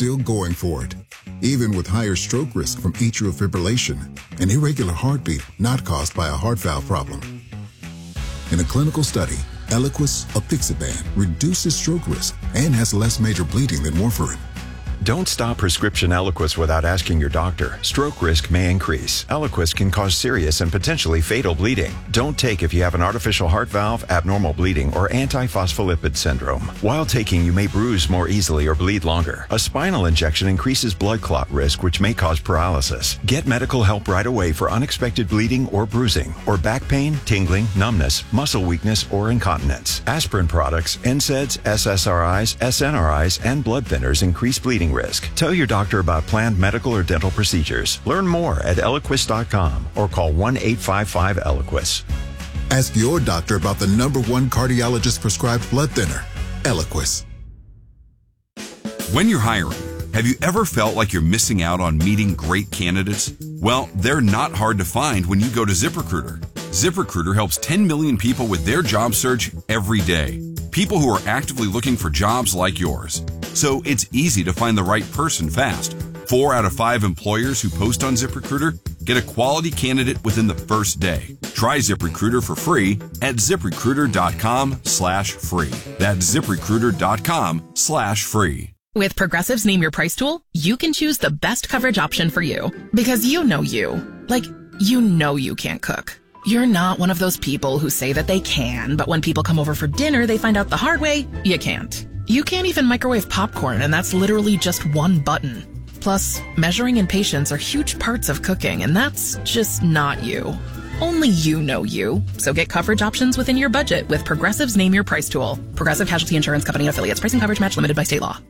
still going for it, even with higher stroke risk from atrial fibrillation, an irregular heartbeat not caused by a heart valve problem. In a clinical study, Eliquis apixaban reduces stroke risk and has less major bleeding than warfarin. Don't stop prescription Eliquis without asking your doctor. Stroke risk may increase. Eliquis can cause serious and potentially fatal bleeding. Don't take if you have an artificial heart valve, abnormal bleeding, or antiphospholipid syndrome. While taking, you may bruise more easily or bleed longer. A spinal injection increases blood clot risk, which may cause paralysis. Get medical help right away for unexpected bleeding or bruising, or back pain, tingling, numbness, muscle weakness, or incontinence. Aspirin products, NSAIDs, SSRIs, SNRIs, and blood thinners increase bleeding risk. Tell your doctor about planned medical or dental procedures. Learn more at Eliquis.com or call 1-855-ELIQUIS. Ask your doctor about the #1 cardiologist prescribed blood thinner, Eliquis. When you're hiring, have you ever felt like you're missing out on meeting great candidates? Well, they're not hard to find when you go to ZipRecruiter. ZipRecruiter helps 10 million people with their job search every day. People who are actively looking for jobs like yours. So it's easy to find the right person fast. 4 out of 5 employers who post on ZipRecruiter get a quality candidate within the first day. Try ZipRecruiter for free at ZipRecruiter.com/free. That's ZipRecruiter.com/free. With Progressive's Name Your Price tool, you can choose the best coverage option for you. Because you know you. Like, you know you can't cook. You're not one of those people who say that they can, but when people come over for dinner, they find out the hard way, you can't. You can't even microwave popcorn, and that's literally just one button. Plus, measuring and patience are huge parts of cooking, and that's just not you. Only you know you. So get coverage options within your budget with Progressive's Name Your Price tool. Progressive Casualty Insurance Company and affiliates. Pricing coverage match limited by state law.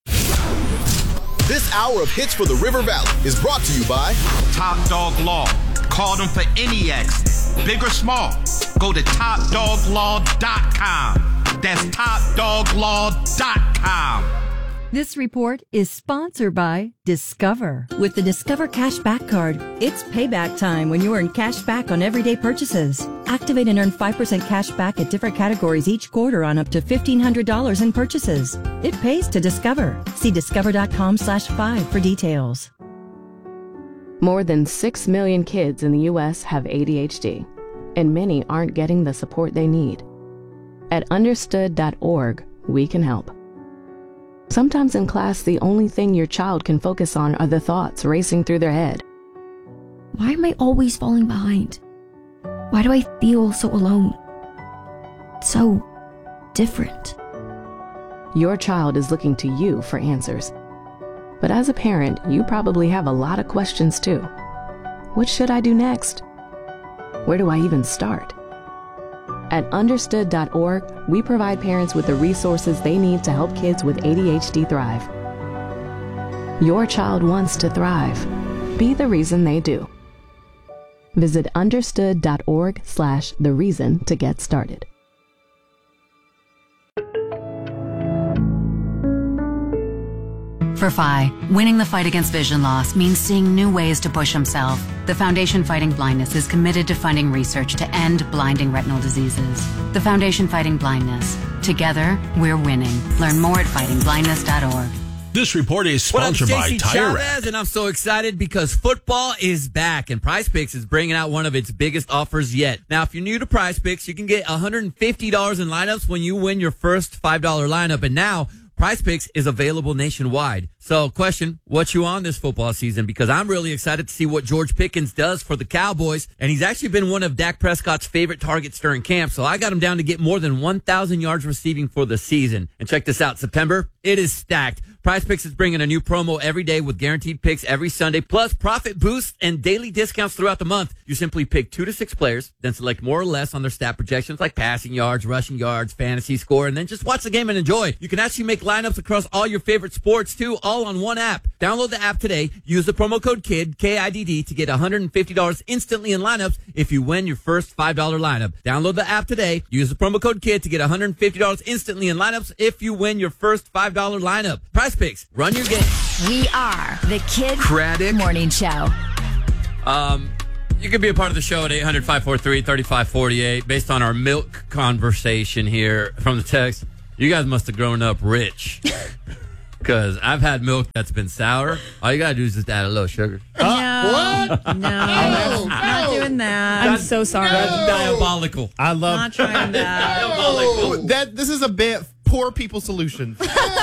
This hour of Hits for the River Valley is brought to you by Top Dog Law. Call them for any accident, big or small. Go to TopDogLaw.com. That's TopDogLaw.com. This report is sponsored by Discover. With the Discover Cashback Card, it's payback time when you earn cash back on everyday purchases. Activate and earn 5% cash back at different categories each quarter on up to $1,500 in purchases. It pays to Discover. See discover.com/5 for details. More than 6 million kids in the U.S. have ADHD, and many aren't getting the support they need. At understood.org, we can help. Sometimes in class, the only thing your child can focus on are the thoughts racing through their head. Why am I always falling behind? Why do I feel so alone? So different. Your child is looking to you for answers. But as a parent, you probably have a lot of questions too. What should I do next? Where do I even start? At understood.org, we provide parents with the resources they need to help kids with ADHD thrive. Your child wants to thrive. Be the reason they do. Visit understood.org/the reason to get started. For Phi, winning the fight against vision loss means seeing new ways to push himself. The Foundation Fighting Blindness is committed to funding research to end blinding retinal diseases. The Foundation Fighting Blindness. Together, we're winning. Learn more at fightingblindness.org. This report is sponsored by Tire Rack. And I'm so excited because football is back, and Prize Picks is bringing out one of its biggest offers yet. Now, if you're new to Prize Picks, you can get $150 in lineups when you win your first $5 lineup. And now, Prize Picks is available nationwide. So, question, what you on this football season? Because I'm really excited to see what George Pickens does for the Cowboys. And he's actually been one of Dak Prescott's favorite targets during camp. So I got him down to get more than 1,000 yards receiving for the season. And check this out. September, it is stacked. Prize Picks is bringing a new promo every day with guaranteed picks every Sunday, plus profit boosts and daily discounts throughout the month. You simply pick 2 to 6 players, then select more or less on their stat projections like passing yards, rushing yards, fantasy score, and then just watch the game and enjoy. You can actually make lineups across all your favorite sports too, all on one app. Download the app today. Use the promo code KID, KIDD, to get $150 instantly in lineups if you win your first $5 lineup. Download the app today. Use the promo code KID to get $150 instantly in lineups if you win your first $5 lineup. Prize Picks, run your game. We are the Kid Craddock Morning Show. You can be a part of the show at 800-543-3548 based on our milk conversation here from the text. You guys must have grown up rich. Because I've had milk that's been sour. All you got to do is just add a little sugar. What? No. Not doing that. I'm so sorry. That's diabolical. I love Not trying that. Diabolical. This is a bit poor people solutions.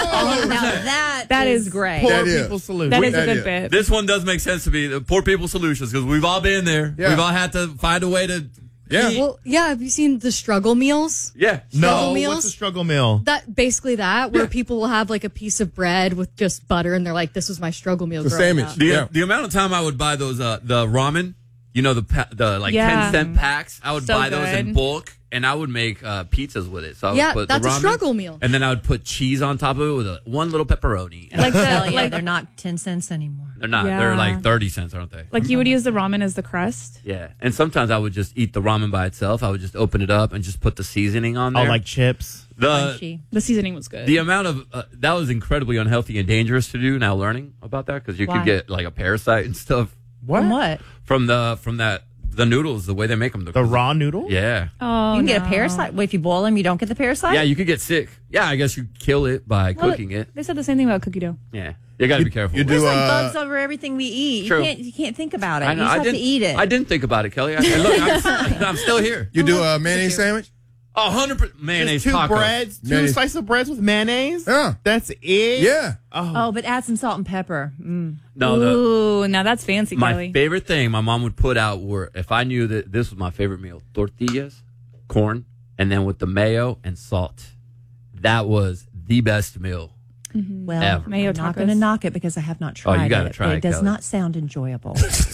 Now that is great. Poor people solutions. That is a good bit. This one does make sense to me. The poor people solutions, because we've all been there. Yeah. We've all had to find a way to eat. Well, yeah. Have you seen the struggle meals? Yeah. No, meals? what's a struggle meal? Where people will have like a piece of bread with just butter, and they're like, "This was my struggle meal." The growing sandwich. up. The amount of time I would buy those the ramen, the 10-cent packs, I would So buy those in good. bulk, and I would make pizzas with it. So I would Yeah, put that's the a ramen, struggle meal. and then I would put cheese on top of it with one little pepperoni. Like they're not 10 cents anymore. They're not. Yeah. They're like 30 cents, aren't they? Like you would use the ramen as the crust. Yeah. And sometimes I would just eat the ramen by itself. I would just open it up and just put the seasoning on there. Oh, like chips. The seasoning was good. The amount of that was incredibly unhealthy and dangerous to do. Now learning about that, because you Why? could get like a parasite and stuff. From what? From the noodles, the way they make them. The raw noodle? Yeah. Oh, You can get a parasite. Well, if you boil them, you don't get the parasite? Yeah, you could get sick. Yeah, I guess you kill it by cooking it. They said the same thing about cookie dough. Yeah. You got to be careful. There's like bugs over everything we eat. True. You can't think about it. I know. You just have to eat it. I didn't think about it, Kelly. I'm still here. You do a mayonnaise sandwich? 100% mayonnaise Just two taco. breads, two Mayonnaise. slices of breads with mayonnaise? Yeah. That's it? Yeah. Oh, but add some salt and pepper. No, Ooh, now that's fancy, my Kelly. favorite thing my mom would put out were, if I knew that this was my favorite meal, tortillas, corn, and then with the mayo and salt. That was the best meal. Well, Ever. Mayo I'm not tacos. going to knock it because I have not tried you gotta it. try but it, it does Kelly. not sound enjoyable.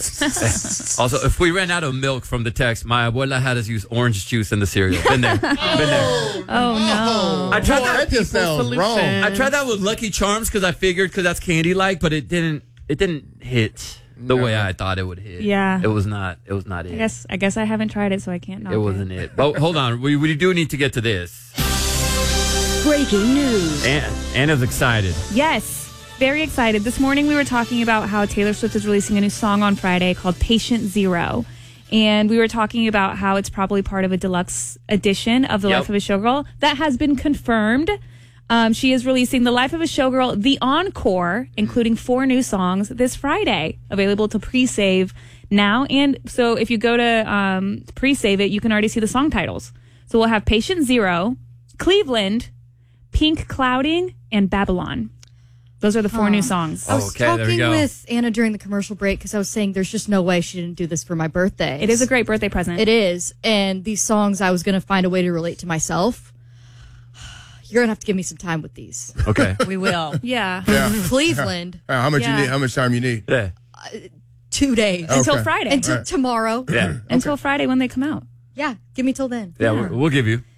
Also, if we ran out of milk from the text, my abuela had us use orange juice in the cereal. Been there. Been there. Oh, no. I tried That just sounds wrong. I tried that with Lucky Charms because I figured that's candy-like, but it didn't hit the way I thought it would hit. Yeah. It was not it. I guess I haven't tried it, so I can't knock It wasn't it. But hold on. We do need to get to this. Breaking news. Anna's excited. Yes, very excited. This morning we were talking about how Taylor Swift is releasing a new song on Friday called Patient Zero. And we were talking about how it's probably part of a deluxe edition of The Life of a Showgirl. That has been confirmed. She is releasing The Life of a Showgirl, The Encore, including 4 new songs this Friday, available to pre-save now. And so if you go to pre-save it, you can already see the song titles. So we'll have Patient Zero, Cleveland, Pink Clouding, and Babylon. Those are the 4 new songs. I was talking with Anna during the commercial break because I was saying there's just no way she didn't do this for my birthday. It is a great birthday present. It is. And these songs, I was going to find a way to relate to myself. You're going to have to give me some time with these. Okay. We will. Yeah. Cleveland. How much you need? How much time you need? Yeah. 2 days. Until Friday. Until tomorrow. Yeah. Until Friday when they come out. Yeah. Give me till then. Yeah, we'll give you.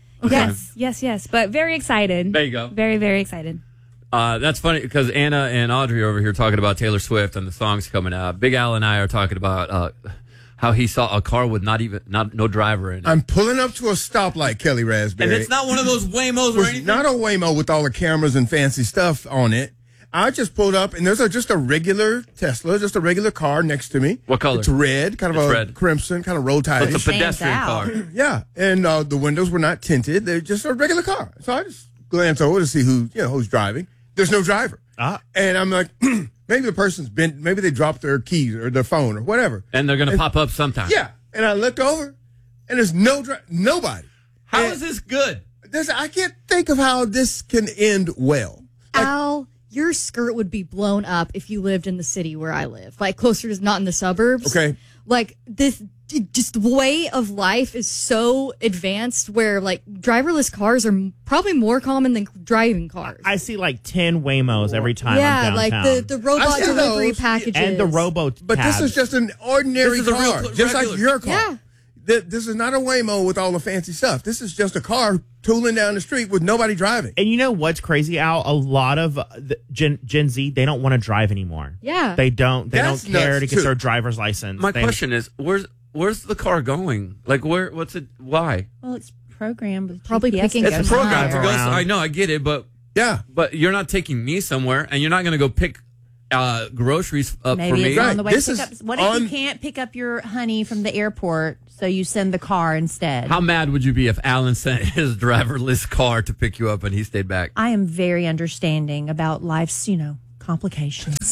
Yes. But very excited. There you go. Very, very excited. That's funny because Anna and Audrey are over here talking about Taylor Swift and the songs coming out. Big Al and I are talking about how he saw a car with no driver in it. I'm pulling up to a stoplight, Kelly Raspberry. And it's not one of those Waymos or It's anything? not a Waymo with all the cameras and fancy stuff on it. I just pulled up, and there's just a regular Tesla, just a regular car next to me. What color? It's red, kind of It's a red. crimson, kind of roll tide. It's a pedestrian car. Yeah, and the windows were not tinted. They're just a regular car. So I just glanced over to see who's driving. There's no driver. And I'm like, maybe the person's been, maybe they dropped their keys or their phone or whatever. And they're going to pop up sometime. Yeah. And I looked over, and there's nobody. How is this good? I can't think of how this can end well. Al, your skirt would be blown up if you lived in the city where I live, like closer to not in the suburbs. Okay. Like this, just the way of life is so advanced where like driverless cars are probably more common than driving cars. I see like 10 Waymos every time I'm like downtown. the robot delivery packages. And the robo But this is just an ordinary This is a real car, just regular- like your car. Yeah. This is not a Waymo with all the fancy stuff. This is just a car tooling down the street with nobody driving. And you know what's crazy, Al? A lot of Gen Z, they don't want to drive anymore. Yeah. They don't That's care to nuts, get too. their driver's license. My question is, where's the car going? Like, what's it, why? Well, it's programmed with Probably GPS picking that It's goes programmed to on. go, around. I know, I get it, but Yeah. you're not taking me somewhere, and you're not going to go pick groceries up Maybe for me. it's on the way This to pick up. is What if you can't pick up your honey from the airport, so you send the car instead? How mad would you be if Alan sent his driverless car to pick you up and he stayed back? I am very understanding about life's, complications.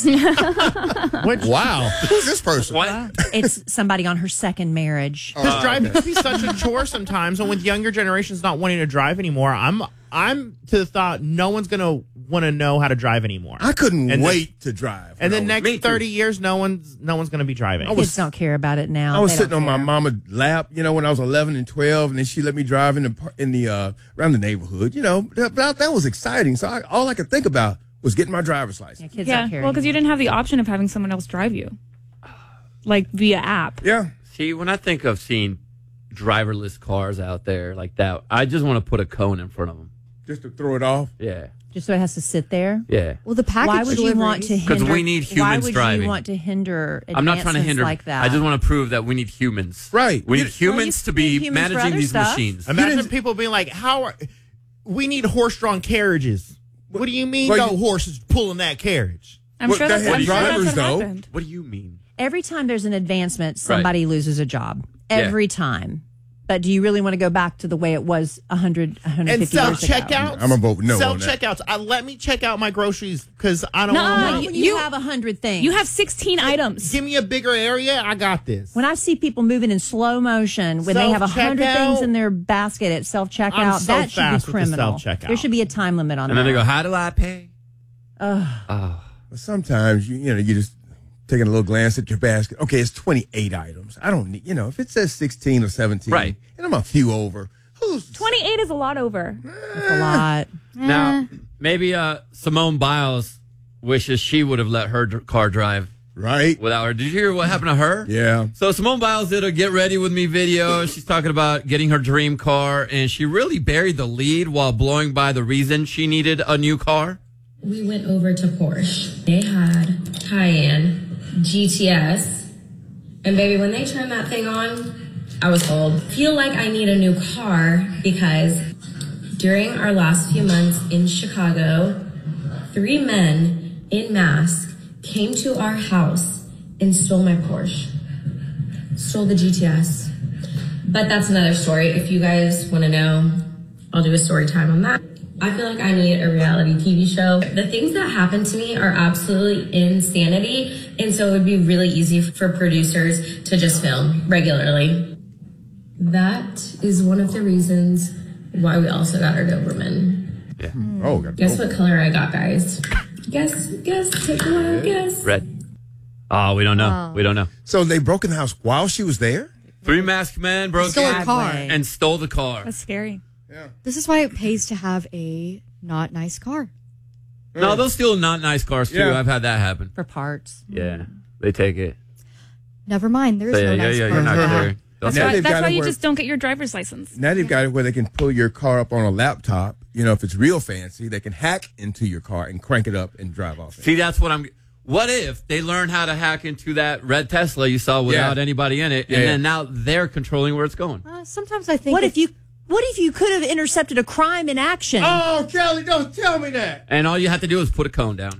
Wow. Who's this person? What? It's somebody on her second marriage. Because driving can be such a chore sometimes, and with younger generations not wanting to drive anymore, I'm to the thought no one's gonna want to know how to drive anymore. I couldn't wait to drive. And the when I was- next 30 years, no one's gonna be driving. Kids don't care about it now. I was They sitting don't on my care. mama's lap, when I was 11 and 12, and then she let me drive in the around the neighborhood. That was exciting. So all I could think about was getting my driver's license. Kids Yeah, don't care well, because you anymore. didn't have the option of having someone else drive you, like via app. Yeah. See, when I think of seeing driverless cars out there like that, I just want to put a cone in front of them. Just to throw it off. Yeah. Just so it has to sit there. Yeah. Well, the package Why would you want to hinder? Because we need Why humans would driving. you want to hinder? I'm not trying to advancements hinder like that. I just want to prove that we need humans. Right. We need humans to be need humans for managing other these stuff. machines. Imagine people being like, we need horse-drawn carriages. What do you mean no horses pulling that carriage? I'm sure that's what happened. What do you mean? Every time there's an advancement, somebody loses a job. Every time. But do you really want to go back to the way it was 150 And years ago? self-checkouts? I'm going to vote no on that. Self-checkouts. Let me check out my groceries because I don't Nuh-uh, want to. You have 100 things. You have 16 items. Give me a bigger area. I got this. When I see people moving in slow motion, when they have 100 Self-checkout. things in their basket at self-checkout, I'm so that should be fast with the criminal. self-checkout. There should be a time limit on And that. then they go, how do I pay? Ugh. But sometimes, you just taking a little glance at your basket. Okay, it's 28 items. I don't need, if it says 16 or 17, Right. and I'm a few over. 28 is a lot over. That's a lot. Now, maybe Simone Biles wishes she would have let her car drive. Right. Without her. Did you hear what happened to her? Yeah. So Simone Biles did a Get Ready With Me video. She's talking about getting her dream car, and she really buried the lead while blowing by the reason she needed a new car. We went over to Porsche. They had Cayenne, GTS, and baby, when they turned that thing on, I was sold. Feel like I need a new car because during our last few months in Chicago, 3 men in masks came to our house and stole my Porsche. Stole the GTS. But that's another story. If you guys want to know, I'll do a story time on that. I feel like I need a reality TV show. The things that happen to me are absolutely insanity, and so it would be really easy for producers to just film regularly. That is one of the reasons why we also got our Doberman. Yeah. Oh, Guess what color I got, guys? Guess, take a wild guess. Red. Oh, we don't know. We don't know. So they broke in the house while she was there? 3 masked men broke Stole her in car. and stole the car. That's scary. This is why it pays to have a not nice car. No, they'll steal not nice cars too. Yeah. I've had that happen. For parts. Yeah, they take it. Never mind. There is So, no yeah, nice yeah, car. you're not there. That's Now why, they've got it you where- just don't get your driver's license. Now they've got it where they can pull your car up on a laptop. If it's real fancy, they can hack into your car and crank it up and drive off. See, that's what I'm. What if they learn how to hack into that red Tesla you saw without anybody in it, and then now they're controlling where it's going? Sometimes I think. What if you could have intercepted a crime in action? Oh, Kelly, don't tell me that. And all you have to do is put a cone down.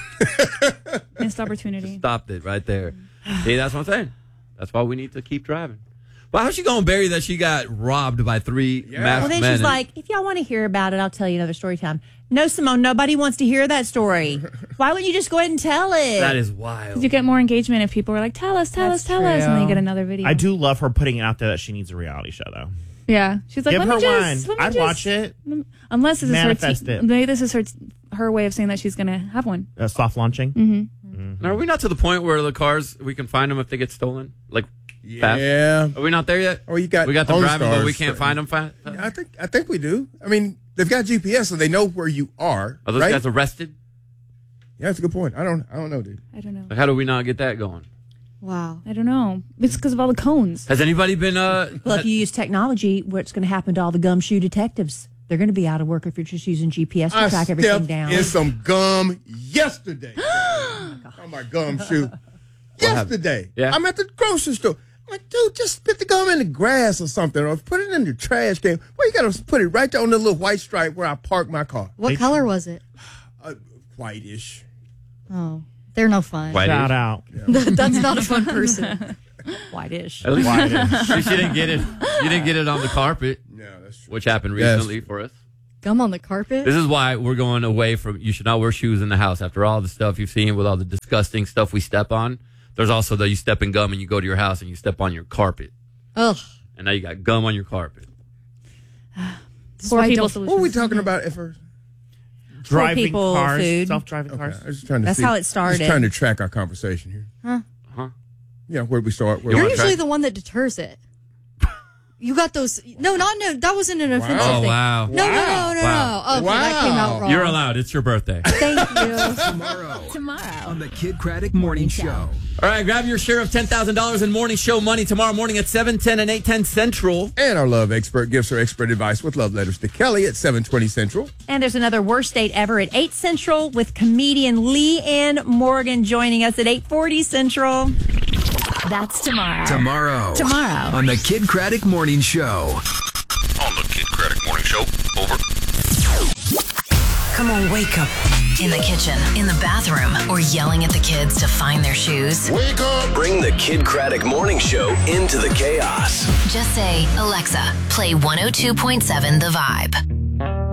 Missed opportunity. Stopped it right there. See, that's what I'm saying. That's why we need to keep driving. But how's she going to bury that she got robbed by 3 masked men? Well, then she's like, if y'all want to hear about it, I'll tell you another story time. No, Simone, nobody wants to hear that story. Why wouldn't you just go ahead and tell it? That is wild. You get more engagement if people are like, tell us, and then you get another video. I do love her putting it out there that she needs a reality show, though. Yeah, she's like, Give let her me just, one. let me I'd just- watch it. Unless this Manifest is her it. maybe this is her way of saying that she's going to have one. Soft launching. Mm-hmm. Are we not to the point where the cars, we can find them if they get stolen? Like, fast? Yeah. Are we not there yet? Oh, we got them driving, but we OnStars. can't find them fast? I think we do. I mean, they've got GPS, so they know where you are. Are those right? guys arrested? Yeah, that's a good point. I don't know, dude. I don't know. Like, how do we not get that going? Wow. I don't know. It's because of all the cones. Has anybody been Well, if you use technology, what's going to happen to all the gumshoe detectives? They're going to be out of work if you're just using GPS to I track everything stepped down. in some gum yesterday. Oh my gum shoe. Yesterday. Yeah. I'm at the grocery store. I'm like, dude, just spit the gum in the grass or something, or put it in the trash can. Well, you got to put it right there on the little white stripe where I park my car. What color was it? Whitish. Oh. They're no fun. Shout out. That's not a fun person. White-ish. At least you didn't get it. You didn't get it on the carpet. Yeah, that's true. Which happened recently for us. Gum on the carpet? This is why we're going away from, you should not wear shoes in the house. After all the stuff you've seen with all the disgusting stuff we step on, there's also you step in gum and you go to your house and you step on your carpet. Ugh. And now you got gum on your carpet. Poor people What were we talking about at first? Driving people, cars, food. self-driving cars. I was just trying to That's see. how it started. Just trying to track our conversation here. Huh? Yeah, where did we start? You're usually the one that deters it. You got those. No, that wasn't an offensive thing. Wow. No. Okay, that came out wrong. You're allowed. It's your birthday. Thank you. Tomorrow on the Kid Craddock Morning Show. All right, grab your share of $10,000 in morning show money tomorrow morning at 7:10 and 8:10 Central. And our love expert gives her expert advice with love letters to Kelly at 7:20 Central. And there's another worst date ever at 8 Central with comedian Lee Ann Morgan joining us at 8:40 Central. That's tomorrow. Tomorrow on the Kid Craddock Morning Show. On the Kid Craddock Morning Show. Over. Come on, wake up. In the kitchen, in the bathroom, or yelling at the kids to find their shoes. Wake up! Bring the Kid Craddock Morning Show into the chaos. Just say, Alexa, play 102.7 The Vibe.